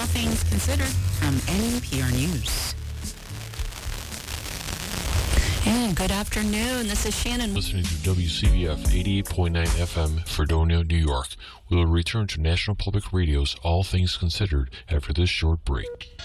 Things Considered from NPR News. And good afternoon. This is Shannon. Listening to WCBF 88.9 FM, Fredonia, New York. We will return to National Public Radio's All Things Considered after this short break.